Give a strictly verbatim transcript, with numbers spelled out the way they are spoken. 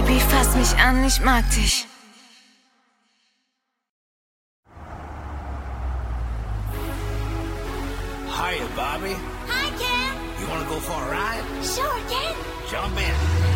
Baby, fass mich an, ich mag dich. Hiya, Bobby. Hi, Ken. You wanna go for a ride? Sure, Ken. Jump in.